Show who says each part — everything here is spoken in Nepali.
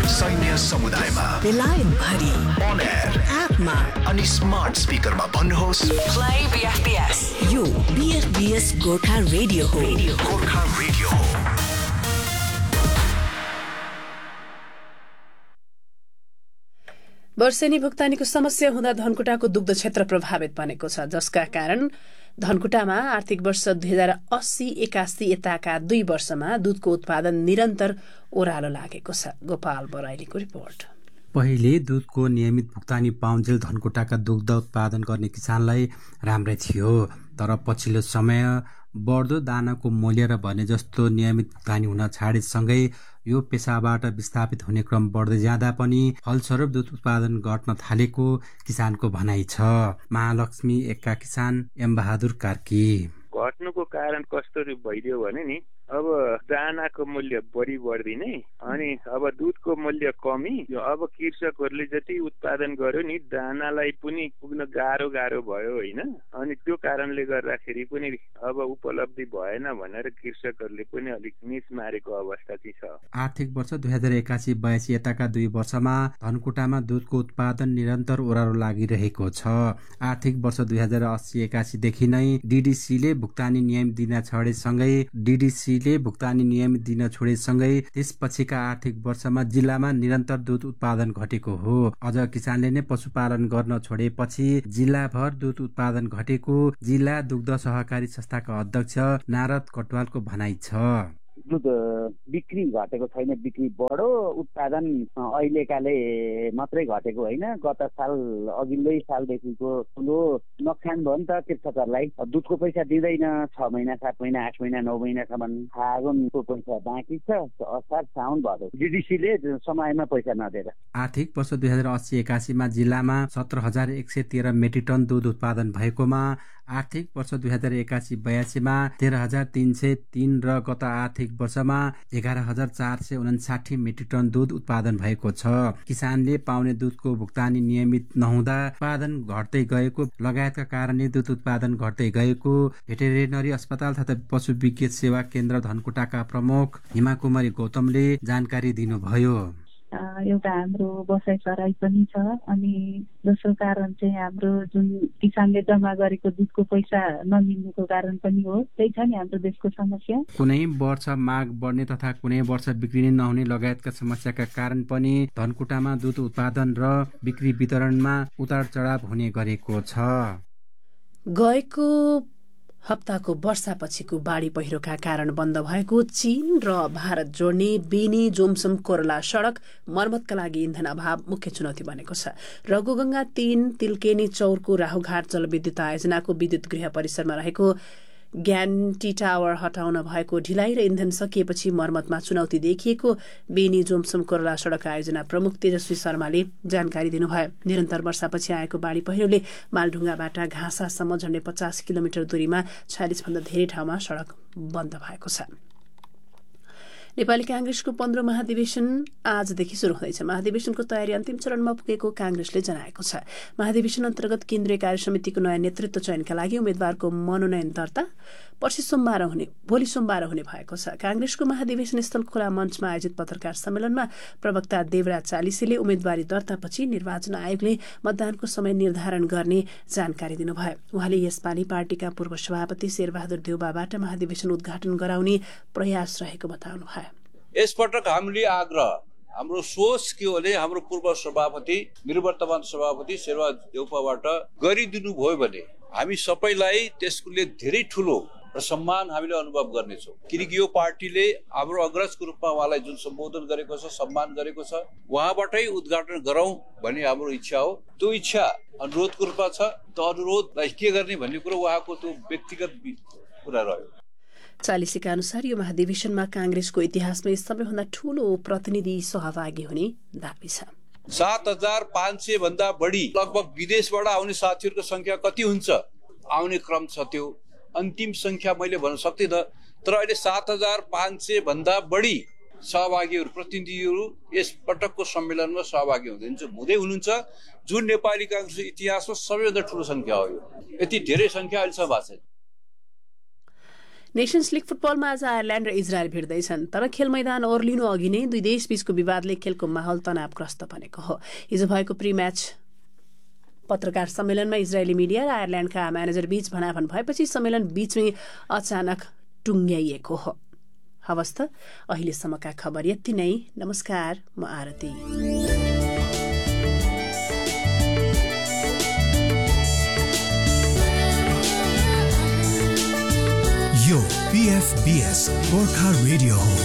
Speaker 1: सैन्य समुदायमा
Speaker 2: बेलायत भरि
Speaker 1: on air
Speaker 2: एपमा
Speaker 1: अनि स्मार्ट स्पिकरमा भन्नुहोस्
Speaker 2: Play BFBS. यो BFBS गोर्खा रेडियो हो.
Speaker 1: गोर्खा रेडियो हो।
Speaker 3: वर्षेनी भुक्तानीको समस्या हुँदा धनकुटाको दुग्ध क्षेत्र प्रभावित बनेको छ, जसका कारण धनकुटामा आर्थिक वर्ष 2080-81 यताका 2 वर्षमा दूधको उत्पादन निरन्तर ओह्रालो लागेको छ। गोपाल बराइलीको रिपोर्ट।
Speaker 4: पहिले दूधको नियमित भुक्तानी पाउन्जेल धनकुटाका दुग्ध उत्पादन गर्ने किसानलाई राम्रै थियो, तर पछिल्लो समय बढ्दो दानाको मूल्य र भने जस्तो नियमित भुक्तानी हुन छाडेसँगै यो पेसाबाट विस्थापित हुने क्रम बढ्दै जाँदा पनि फलस्वरूप दूध उत्पादन घट्न थालेको किसानको भनाइ छ। महालक्ष्मी एकका किसान एम बहादुर कार्की।
Speaker 5: घट्नुको कारण कस्तो भइदियो भने नि, अब दानाको मूल्य बढ्दिनै अनि अब दूधको मूल्य कमी। अब कृषकहरूले जति उत्पादन गर्यो नि दानालाई पनि पुग्न गाह्रो भयो होइन। अनि त्यो कारणले गर्दाखेरि पनि अब उपलब्धि भएन भनेर कृषकहरूले पनि अलिक मिस मारेको अवस्था चाहिँ छ।
Speaker 4: आर्थिक वर्ष 2081-82 यताका 2 वर्षमा धनकुटामा दूधको उत्पादन निरन्तर ओह्रालो लागिरहेको छ। आर्थिक वर्ष 2080-81 देखि नै डीडीसीले भुक्तानी नियम दिन छोडेसँगै त्यसपछिका आर्थिक वर्षमा जिल्लामा निरन्तर दूध उत्पादन घटेको हो। अझ किसानले नै पशुपालन गर्न छोडेपछि जिल्लाभर दूध उत्पादन घटेको जिल्ला दुग्ध सहकारी संस्थाका अध्यक्ष नारद कटवालको भनाइ छ।
Speaker 6: दूध बिक्री घटेको छैन, बिक्री बढो। उत्पादन अहिलेकाले मात्रै घटेको होइन, गत साल अघिल्लै सालदेखिको ठुलो नोक्सान भयो नि त कृषकहरूलाई। दूधको पैसा दिँदैन 6 महिना 7 महिना 8 महिना 9 महिनासम्म। फागुनको पैसा बाँकी छ, असार साउन भदौ डीडीसीले समयमा पैसा नदिएर।
Speaker 4: आर्थिक वर्ष 2080-81 मा जिल्लामा 17,113 मेट्रिक टन दूध उत्पादन भएकोमा आर्थिक वर्ष 2081-82 मा 13,303 र गत आर्थिक वर्षमा 11,459 मेट्रिक टन दूध उत्पादन भएको छ। किसानले पाउने दूधको भुक्तानी नियमित नहुँदा उत्पादन घट्दै गएको लगायतका कारणले दूध उत्पादन घट्दै गएको भेटेरिनरी अस्पताल तथा पशु विज्ञ सेवा केन्द्र धनकुटाका प्रमुख हिमा कुमारी गौतमले जानकारी दिनुभयो।
Speaker 7: एउटा हाम्रो बसाइ सराई पनि छ, अनि दोस्रो कारण चाहिँ हाम्रो जुन किसानले जम्मा गरेको दूधको पैसा नमिल्नुको कारण पनि हो। त्यही छ नि हाम्रो देशको समस्या।
Speaker 4: कुनै वर्ष माग बढ्ने तथा कुनै वर्ष बिक्री नहुने लगायतका समस्याका कारण पनि धनकुटामा दूध उत्पादन र बिक्री वितरणमा उतार चढाव हुने गरेको छ।
Speaker 3: गएको हप्ताको वर्षापछिको बाढी पहिरोका कारण बन्द भएको चीन र भारत जोड्ने बेनी जोमसम कोरला सड़क मर्मतका लागि इन्धन अभाव मुख्य चुनौती बनेको छ। रघुगंगा 3 तिल्केनी चौरको राहुघाट जलविद्युत आयोजनाको विद्युत गृह परिसरमा रहेको ग्यान्टी टावर हटाउन भएको ढिलाइ र इन्धन सकिएपछि मर्मतमा चुनौती देखिएको बेनी जोमसम कोरला सड़क आयोजना प्रमुख तेजस्वी शर्माले जानकारी दिनुभयो। निरन्तर वर्षापछि आएको बाढी पहिरोले मालढुङ्गाबाट घाँसासम्म झण्डै 50 किलोमिटर दूरीमा 40 भन्दा धेरै ठाउँमा सड़क बन्द भएको छ। नेपाली कांग्रेसको 15 महाधिवेशन आजदेखि शुरू हुँदैछ। महाधिवेशनको तयारी अन्तिम चरणमा पुगेको कांग्रेसले जनाएको छ। महाधिवेशन अन्तर्गत केन्द्रीय कार्य समितिको नयाँ नेतृत्व चयनका लागि उम्मेद्वारको मनोनयन दर्ता भोलि सोमबार हुने भएको छ। कांग्रेसको महाधिवेशन स्थल खुला मञ्चमा आयोजित पत्रकार सम्मेलनमा प्रवक्ता देवराज चालिसेले उम्मेद्वारी दर्तापछि निर्वाचन आयोगले मतदानको समय निर्धारण गर्ने जानकारी दिनुभयो। उहाँले यसपालि पार्टीका पूर्व सभापति शेरबहादुर देउबाबाट महाधिवेशन उद्घाटन गराउने प्रयास रहेको बताउनुभयो।
Speaker 8: यसपटक हामीले हाम्रो सोच के हो भने हाम्रो पूर्व सभापति निर्वर्तमान सभापति शेरबहादुर देउपाबाट गरिदिनु भयो भने हामी सबैलाई त्यसले धेरै ठुलो र सम्मान हामीले अनुभव गर्नेछौँ। किनकि यो पार्टीले हाम्रो अग्रजको रूपमा उहाँलाई जुन सम्बोधन गरेको छ, सम्मान गरेको छ, उहाँबाटै उद्घाटन गरौँ भन्ने हाम्रो इच्छा हो। त्यो इच्छा अनुरोधको रूपमा छ। त्यो अनुरोधलाई के गर्ने भन्ने कुरो उहाँको त्यो व्यक्तिगत कुरा रह्यो।
Speaker 3: चालिसेका अनुसार यो महाधिवेशनमा कांग्रेसको इतिहासमा सबैभन्दा ठूलो प्रतिनिधि सहभागी हुने दाबी छ।
Speaker 8: 7,500 भन्दा बढी लगभग विदेशबाट आउने साथीहरूको संख्या कति हुन्छ आउने क्रम छ। त्यो अन्तिम संख्या मैले भन्न सक्दिनँ, तर अहिले 7,500 भन्दा बढी सहभागीहरू प्रतिनिधिहरू यस पटकको सम्मेलनमा सहभागी हुँदै हुनुहुन्छ, जुन नेपाली कांग्रेसको इतिहासमा सबैभन्दा ठूलो संख्या हो। यो यति धेरै संख्या अहिलेसम्म भएको छैन।
Speaker 3: नेसन्स लिग फुटबलमा आज आयरल्यान्ड र इजरायल भिड्दैछन्, तर खेल मैदान ओर्लिनु अघि नै दुई देशबीचको विवादले खेलको माहौल तनावग्रस्त बनेको हो। हिजो भएको प्री म्याच पत्रकार सम्मेलनमा इजरायली मिडिया र आयरल्यान्डका म्यानेजर बीच भनाभन भएपछि सम्मेलन बीचमै अचानक टुङ्ग्याइएको हो। हवस् त अहिलेसम्मका खबर यति नै। नमस्कार, म आरती।
Speaker 1: यो PFBS गोर्खा रेडियो हो।